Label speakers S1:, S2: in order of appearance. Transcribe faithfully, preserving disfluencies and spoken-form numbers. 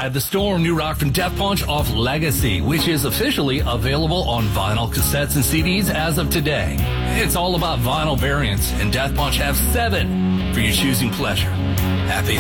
S1: Ride the Storm, new rock from Death Punch off Legacy, which is officially available on vinyl, cassettes, and C Ds as of today. It's all about vinyl variants, and Death Punch have seven for your choosing pleasure. Happy